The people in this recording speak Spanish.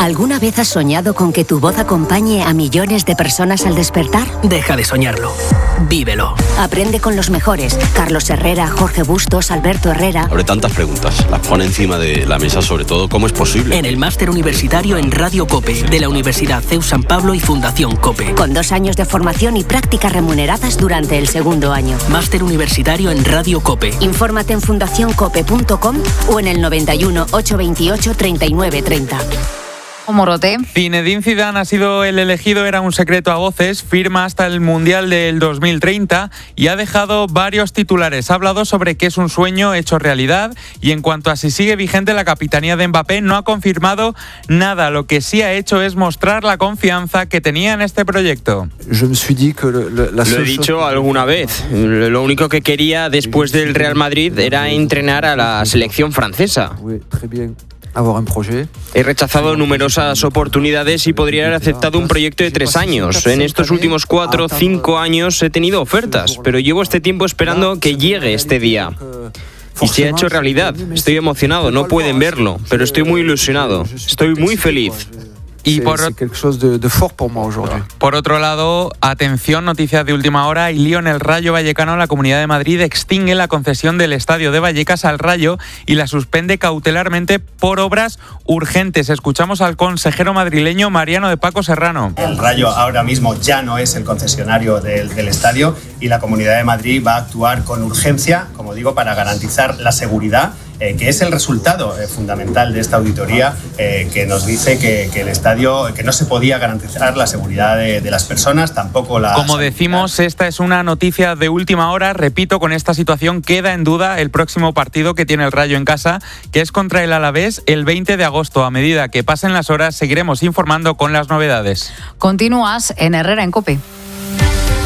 ¿Alguna vez has soñado con que tu voz acompañe a millones de personas al despertar? Deja de soñarlo. Vívelo. Aprende con los mejores. Carlos Herrera, Jorge Bustos, Alberto Herrera. Abre tantas preguntas. Las pone encima de la mesa, sobre todo, ¿cómo es posible? En el máster universitario en Radio COPE de la Universidad CEU San Pablo y Fundación COPE. Con 2 años de formación y prácticas remuneradas durante el segundo año. Máster universitario en Radio COPE. Infórmate en fundacioncope.com o en el 91 828 39 30. Morote. Zinedine Zidane ha sido el elegido, era un secreto a voces, firma hasta el Mundial del 2030 y ha dejado varios titulares. Ha hablado sobre que es un sueño hecho realidad y en cuanto a si sigue vigente la capitanía de Mbappé, no ha confirmado nada. Lo que sí ha hecho es mostrar la confianza que tenía en este proyecto. Lo he dicho alguna vez. Lo único que quería después del Real Madrid era entrenar a la selección francesa. He rechazado numerosas oportunidades y podría haber aceptado un proyecto de 3 años. En estos últimos 4 o 5 años he tenido ofertas, pero llevo este tiempo esperando que llegue este día. Y se ha hecho realidad. Estoy emocionado, no pueden verlo, pero estoy muy ilusionado. Estoy muy feliz. Y por otro lado, atención, noticias de última hora, y lío en el Rayo Vallecano. La Comunidad de Madrid extingue la concesión del estadio de Vallecas al Rayo y la suspende cautelarmente por obras urgentes. Escuchamos al consejero madrileño Mariano de Paco Serrano. El Rayo ahora mismo ya no es el concesionario del estadio y la Comunidad de Madrid va a actuar con urgencia, como digo, para garantizar la seguridad, que es el resultado fundamental de esta auditoría, que nos dice que el estadio, que no se podía garantizar la seguridad de las personas, tampoco la... Como decimos, esta es una noticia de última hora. Repito, con esta situación queda en duda el próximo partido que tiene el Rayo en casa, que es contra el Alavés el 20 de agosto. A medida que pasen las horas, seguiremos informando con las novedades. Continúas en Herrera en COPE.